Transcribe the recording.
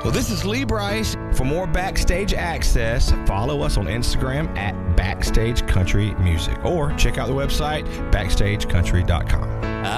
Well, this is Lee Bryce. For more backstage access, follow us on Instagram at Backstage Country Music or check out the website backstagecountry.com.